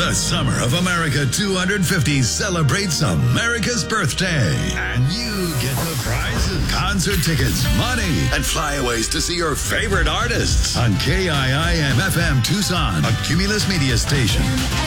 The Summer of America 250 celebrates America's birthday. And you get the prizes, concert tickets, money, and flyaways to see your favorite artists on KIIM FM Tucson, a Cumulus Media station.